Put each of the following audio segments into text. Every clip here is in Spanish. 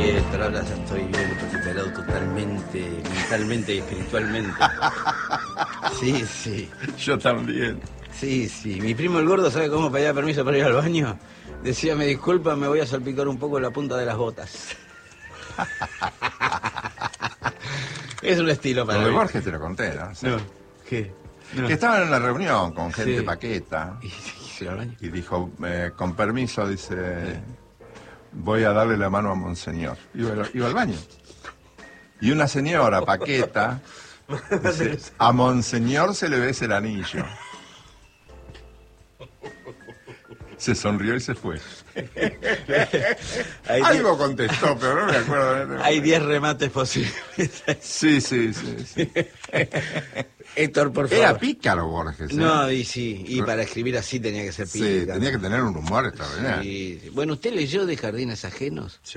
bien, pero ahora ya estoy bien recuperado totalmente, mentalmente y espiritualmente. Sí, sí. Yo también. Sí, sí. Mi primo el gordo, ¿sabe cómo pedía permiso para ir al baño? Decía, me disculpa, me voy a salpicar un poco la punta de las botas. Es un estilo para Lo de mí. Borges te lo conté, ¿no? Sí. No, ¿qué? No. Que estaban en una reunión con gente Sí. paqueta ¿Y se iba al baño? y dijo, con permiso, dice, voy a darle la mano a Monseñor. Iba al baño. Y una señora paqueta dice, a Monseñor se le besa el anillo. Se sonrió y se fue. Algo contestó, pero no me acuerdo. Hay 10 remates posibles. Sí. Héctor, por favor. Era pícaro Borges. ¿eh? No, y sí, y para escribir así tenía que ser Sí, pícaro. tenía que tener un humor extraordinario. Sí. Bueno, ¿usted leyó de Jardines Ajenos? Sí.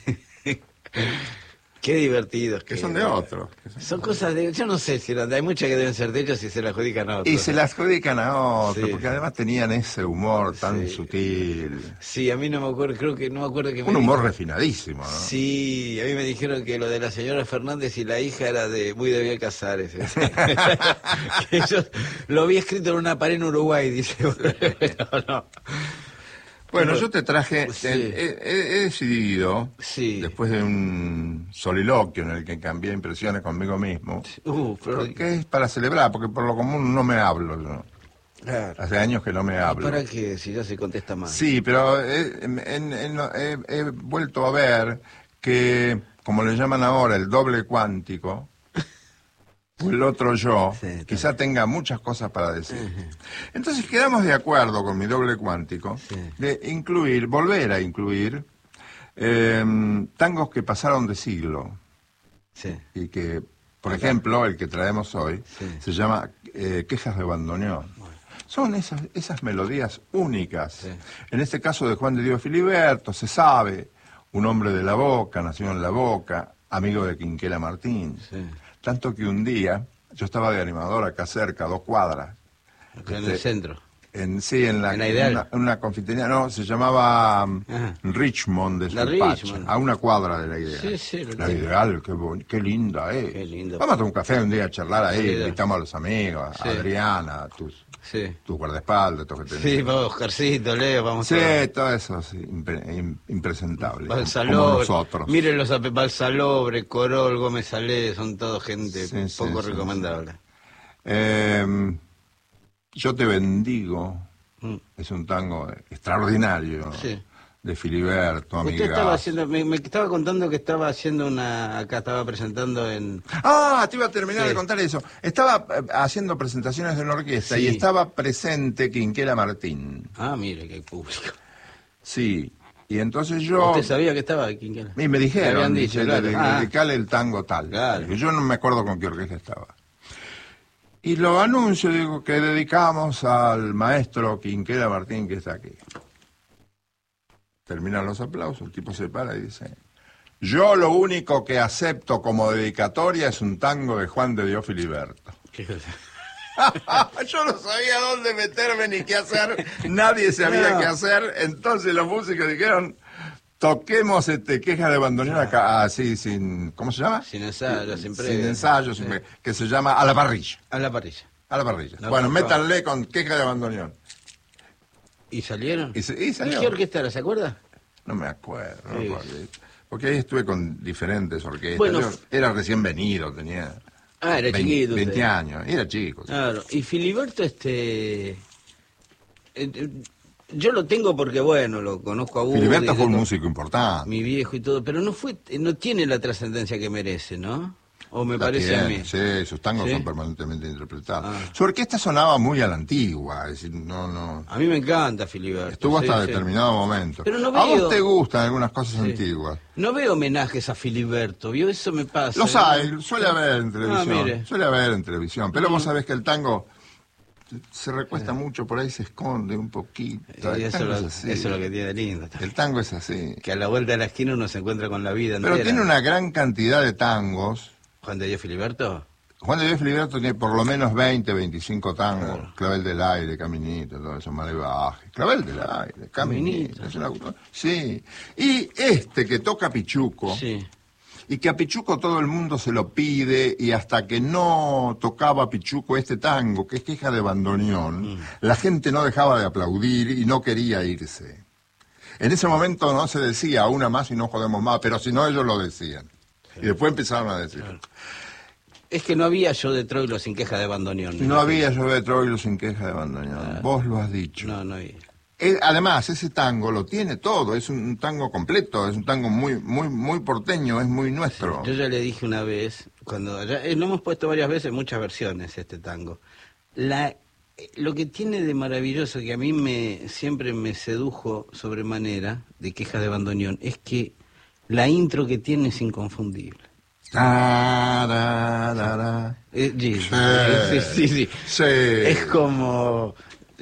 Qué divertidos. Que son de otros. Son cosas de... Yo no sé si eran de... Hay muchas que deben ser de ellos y se las adjudican a otros. Y se las adjudican a otros, Sí. porque además tenían ese humor tan Sí. sutil. Sí, a mí no me acuerdo, creo que no me acuerdo que me Un humor dijo. refinadísimo, ¿no? Sí, a mí me dijeron que lo de la señora Fernández y la hija era de muy de Bioy Casares. Que yo lo había escrito en una pared en Uruguay, dice. No. Bueno, Pero- yo te traje, Sí. he decidido, Sí. después de un soliloquio en el que cambié impresiones conmigo mismo, Pero... que es para celebrar, porque por lo común no me hablo yo. Claro. Hace años que no me ¿Y hablo. para qué? Si ya se contesta mal. Sí, pero he vuelto a ver que, como le llaman ahora, el doble cuántico, o el otro yo, Sí, quizá tenga muchas cosas para decir. Entonces quedamos de acuerdo con mi doble cuántico Sí. de volver a incluir tangos que pasaron de siglo Sí. y que, por ejemplo, el que traemos hoy Sí. se llama Quejas de Bandoneón. Son esas melodías únicas. Sí. En este caso de Juan de Dios Filiberto, se sabe, un hombre de La Boca, nació en La Boca, amigo de Quinquela Martín. Sí. Tanto que un día, yo estaba de animador acá cerca, 2 cuadras. Acá en el centro. En ¿En la Ideal? una confitería, no, se llamaba Ajá. Richmond de La Suipacha, Richmond. a una cuadra de la Ideal. Sí, sí, lo La tengo. Ideal, qué linda, Qué lindo. Vamos a tomar un café un día a charlar ahí, Sí, invitamos a los amigos, Sí. a Adriana, a Sí. tus guardaespaldas, todo que tenés. Sí, vamos, Oscarcito, Leo, vamos Sí, todos. todo eso, sí, impresentable, como Balsalobre, nosotros. miren los Balsalobre, Corol, Gómez Salé, son todo gente Sí, sí, poco sí, recomendable. Yo te bendigo, Mm. es un tango extraordinario, Sí. de Filiberto, Usted amigazo. estaba haciendo, me estaba contando que estaba haciendo acá estaba presentando en... Ah, te iba a terminar Sí. de contar eso. Estaba haciendo presentaciones de una orquesta Sí. y estaba presente Quinquela Martín. Ah, mire, qué público. Sí, y entonces yo... ¿Usted sabía que estaba aquí? Y me Le dijeron, habían dicho, dice, claro. Ah. dedicale el tango tal. Claro. Y yo no me acuerdo con qué orquesta estaba. Y lo anuncio, digo, que dedicamos al maestro Quinquela Martín, que está aquí. Terminan los aplausos, el tipo se para y dice, yo lo único que acepto como dedicatoria es un tango de Juan de Dios Filiberto. Yo no sabía dónde meterme ni qué hacer, nadie sabía No. qué hacer, entonces los músicos dijeron, toquemos Quejas de Bandoneón acá, así, sin, ¿cómo se llama? Sin ensayo, sin previa. Sin ensayo, Sí. que se llama A la parrilla. A la parrilla. A la parrilla. No, Bueno, no, métanle con Quejas de Bandoneón. ¿Y salieron? Y salió. ¿Qué orquesta era, se acuerda? No me acuerdo, no Sí. me acuerdo. Porque ahí estuve con diferentes orquestas. Bueno, Yo era recién venido, tenía Ah, era 20, chiquito. usted. 20 años, era chico. Sí. Claro, y Filiberto, yo lo tengo porque, bueno, lo conozco a Woody, Filiberto fue un lo- músico importante. mi viejo y todo, pero no tiene la trascendencia que merece, ¿no? O me La parece tiene, a mí. Sí, sus tangos ¿Sí? son permanentemente interpretados. Ah. Su orquesta sonaba muy a la antigua, es decir, no. A mí me encanta Filiberto. Estuvo hasta sí. determinado momento. Pero no A veo- vos te gustan algunas cosas Sí. antiguas. No veo homenajes a Filiberto, ¿vio? Eso me pasa. Los ¿no? hay, suele haber en televisión. mire. Suele haber en televisión. Pero vos Mm. sabés que el tango se recuesta mucho, por ahí se esconde un poquito. Y El eso, tango lo- es eso así. es lo que tiene lindo. El tango es así. Que a la vuelta de la esquina uno se encuentra con la vida Pero entera. tiene una gran cantidad de tangos. ¿Juan de Dios Filiberto? Juan de Dios Filiberto tiene por lo menos 20, 25 tangos. Claro. Clavel del aire, Caminito, todo eso, Malevaje. Clavel del aire, Caminito. Sí. Y este que toca Pichuco, Sí. y que a Pichuco todo el mundo se lo pide, y hasta que no tocaba Pichuco este tango, que es Queja de Bandoneón, la gente no dejaba de aplaudir y no quería irse. En ese momento no se decía una más y no jodemos más, pero si no ellos lo decían. Sí. Y después empezaron a decir. Claro. Es que no había yo de Troilo sin queja de bandoneón. No había yo de Troilo sin queja de bandoneón. Vos lo has dicho. No había. Además, ese tango lo tiene todo, es un tango completo, es un tango muy porteño, es muy nuestro. Sí, yo ya le dije una vez, cuando lo hemos puesto varias veces, muchas versiones este tango. Lo que tiene de maravilloso, que a mí siempre me sedujo sobremanera, de Queja de Bandoneón, es que la intro que tiene es inconfundible. Sí. Es como...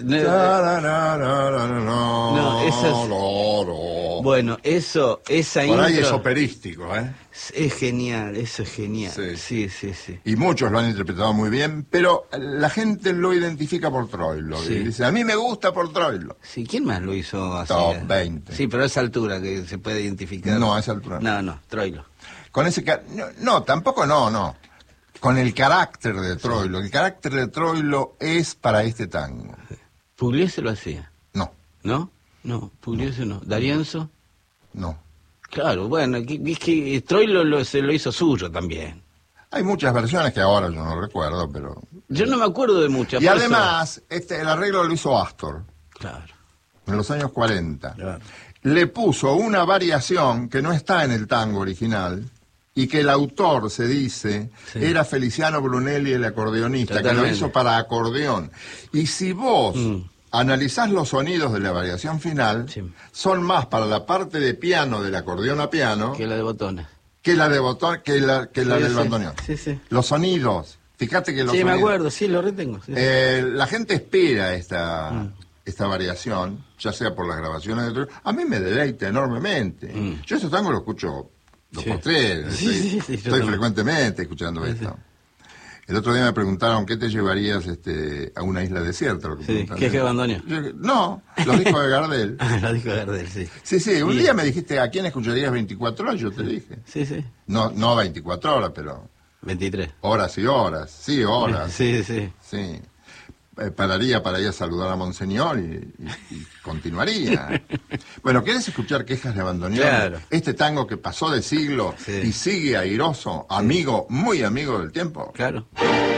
Bueno, esa intro... Por ahí es operístico, ¿eh? Es genial, eso es genial. Sí. Y muchos lo han interpretado muy bien, pero la gente lo identifica por Troilo. Sí. Y dice, a mí me gusta por Troilo. Sí, ¿quién más lo hizo así? Top 20. Sí, pero a esa altura que se puede identificar. No, a esa altura no, Troilo. Con ese... tampoco no. Con el carácter de Troilo. Sí. El carácter de Troilo es para este tango. ¿Pugliese lo hacía? No. ¿No? No, Pugliese no. ¿D'Arienzo? No. Claro, bueno, es que Troilo se lo hizo suyo también. Hay muchas versiones que ahora yo no recuerdo, pero... Yo no me acuerdo de muchas. Y además, el arreglo lo hizo Astor. Claro. En los años 40. Claro. Le puso una variación que no está en el tango original y que el autor, se dice, era Feliciano Brunelli, el acordeonista. Totalmente. Que lo hizo para acordeón. Y si vos analizás los sonidos de la variación final, son más para la parte de piano del acordeón a piano que la de botones. Que la del bandoneón. Sí. Los sonidos. Fíjate que los sonidos... me acuerdo, sí, lo retengo. Sí. La gente espera esta variación, ya sea por las grabaciones de Troilo. A mí me deleita enormemente. Yo ese tango lo escucho 2 por 3. Estoy frecuentemente escuchando esto. El otro día me preguntaron, ¿qué te llevarías a una isla desierta? ¿Qué es que abandono? No, los discos de Gardel. Los discos de Gardel, sí. Sí, un día me dijiste, ¿a quién escucharías 24 horas? Yo te dije. Sí. No 24 horas, pero... 23. Horas y horas, sí, horas. Sí. Pararía para ir a saludar a Monseñor y continuaría. Bueno, ¿querés escuchar Quejas de Bandoneón? Claro. Este tango que pasó de siglo y sigue airoso, amigo, muy amigo del tiempo. Claro.